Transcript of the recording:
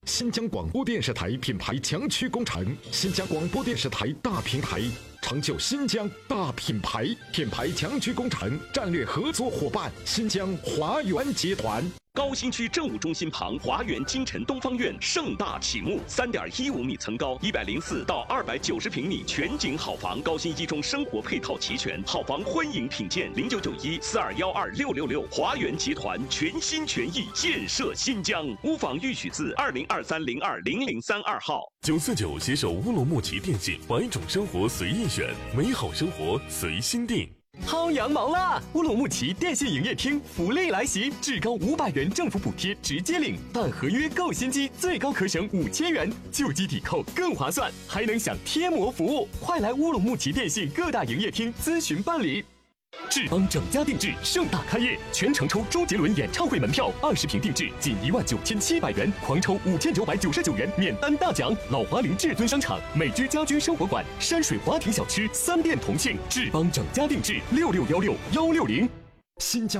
新疆广播电视台品牌强驱工程，新疆广播电视台大平台，成就新疆大品牌。品牌强驱工程战略合作伙伴：新疆华源集团。 高新区政务中心旁，华源金晨东方院盛大启幕，3.15米层高，104到290平米全景好房，高新一中生活配套齐全，好房欢迎品鉴，0991422666。华源集团全心全意建设新疆，屋房预许字2023020032号。 949携手乌鲁木齐电信，100种生活随意选，美好生活随心定。 薅羊毛啦！乌鲁木齐电信营业厅福利来袭，至高500元政府补贴直接领，办合约购新机最高可省5000元，旧机抵扣更划算，还能享贴膜服务。快来乌鲁木齐电信各大营业厅咨询办理。志邦整家定制盛大开业，全程抽周杰伦演唱会门票，20平定制仅19700元，狂抽5999元免单大奖。老华林至尊商场、美居家居生活馆、山水华庭小吃3店同庆，志邦整家定制66161660。 新疆